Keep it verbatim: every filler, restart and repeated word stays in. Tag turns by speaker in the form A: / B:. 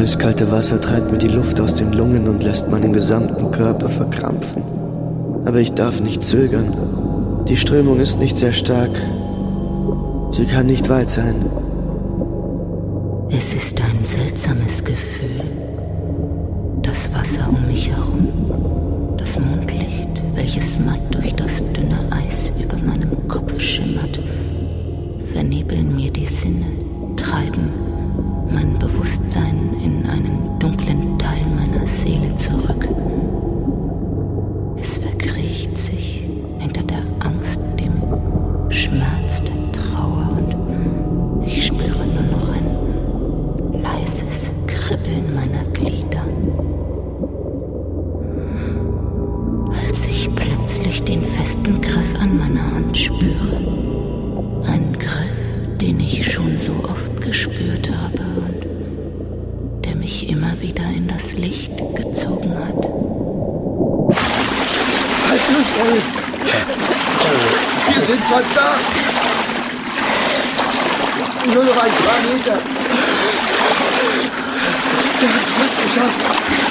A: eiskalte Wasser treibt mir die Luft aus den Lungen und lässt meinen gesamten Körper verkrampfen. Aber ich darf nicht zögern. Die Strömung ist nicht sehr stark. Sie kann nicht weit sein.
B: Es ist ein seltsames Gefühl. Das Wasser um mich herum, das Mondlicht, welches matt durch das dünne Eis über meinem Kopf schimmert, vernebeln mir die Sinne, treiben mein Bewusstsein in einen dunklen Teil meiner Seele zurück. Es verkriecht sich hinter der Angst, dem Schmerz, der Trauer, und ich spüre nur noch ein leises Kribbeln meiner Glieder. Als ich plötzlich den festen Griff an meiner Hand spüre. Ein Griff, den ich schon so oft gespürt habe und der mich immer wieder in das Licht gezogen hat.
A: Halt durch, Harry! Wir sind fast da! Nur noch ein paar Meter! Wir haben es fast geschafft!